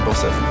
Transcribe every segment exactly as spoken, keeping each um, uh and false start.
pense à vous.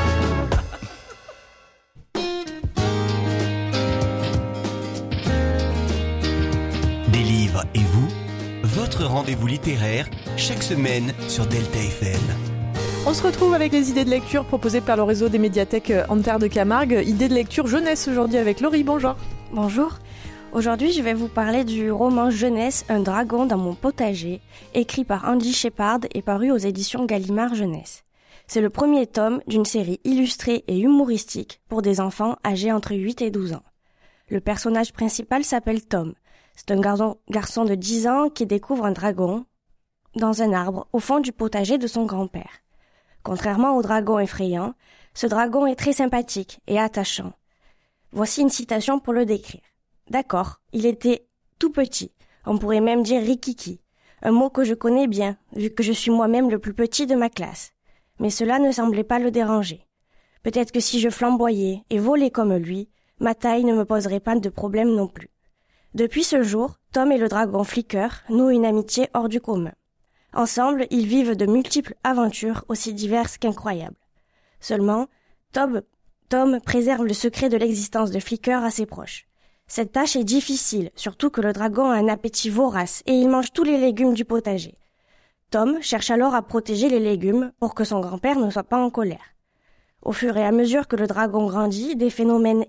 Des livres et vous, votre rendez-vous littéraire chaque semaine sur Delta F M. On se retrouve avec les idées de lecture proposées par le réseau des médiathèques Anne-Terre de Camargue. Idées de lecture jeunesse aujourd'hui avec Laurie, bonjour. Bonjour. Aujourd'hui, je vais vous parler du roman jeunesse Un dragon dans mon potager, écrit par Andy Shepard et paru aux éditions Gallimard Jeunesse. C'est le premier tome d'une série illustrée et humoristique pour des enfants âgés entre huit et douze ans. Le personnage principal s'appelle Tom. C'est un garçon, garçon de dix ans qui découvre un dragon dans un arbre au fond du potager de son grand-père. Contrairement au dragon effrayant, ce dragon est très sympathique et attachant. Voici une citation pour le décrire. D'accord, il était tout petit, on pourrait même dire rikiki, un mot que je connais bien, vu que je suis moi-même le plus petit de ma classe. Mais cela ne semblait pas le déranger. Peut-être que si je flamboyais et volais comme lui, ma taille ne me poserait pas de problème non plus. Depuis ce jour, Tom et le dragon Flicker nouent une amitié hors du commun. Ensemble, ils vivent de multiples aventures aussi diverses qu'incroyables. Seulement, Tom, Tom préserve le secret de l'existence de Flicker à ses proches. Cette tâche est difficile, surtout que le dragon a un appétit vorace et il mange tous les légumes du potager. Tom cherche alors à protéger les légumes pour que son grand-père ne soit pas en colère. Au fur et à mesure que le dragon grandit, des phénomènes